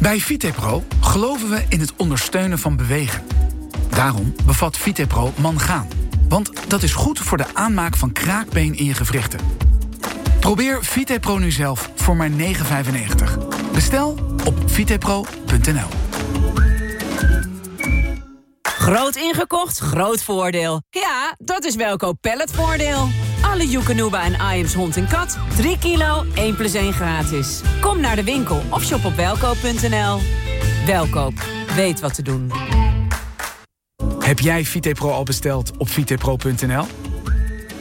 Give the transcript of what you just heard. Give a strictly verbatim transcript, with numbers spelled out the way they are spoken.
Bij Vitepro geloven we in het ondersteunen van bewegen. Daarom bevat Vitepro mangaan. Want dat is goed voor de aanmaak van kraakbeen in je gewrichten. Probeer Vitepro nu zelf voor maar negen vijfennegentig. Bestel op vitepro punt n l. Groot ingekocht, groot voordeel. Ja, dat is Welkoop Palletvoordeel. Alle Joekanuba en Iams hond en kat. drie kilo, één plus één gratis. Kom naar de winkel of shop op welkoop punt n l. Welkoop, weet wat te doen. Heb jij Vitepro al besteld op vitepro punt n l?